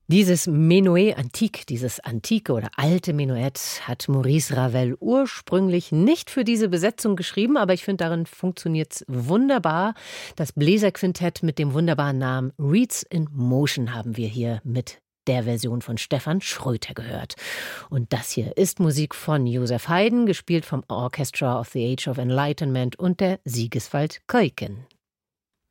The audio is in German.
Dieses Menuet Antique, dieses antike oder alte Menuett hat Maurice Ravel ursprünglich nicht für diese Besetzung geschrieben, aber ich finde, darin funktioniert's wunderbar. Das Bläserquintett mit dem wunderbaren Namen Reeds in Motion haben wir hier mit der Version von Stefan Schröter gehört. Und das hier ist Musik von Joseph Haydn, gespielt vom Orchestra of the Age of Enlightenment und der Sigiswald Keuken.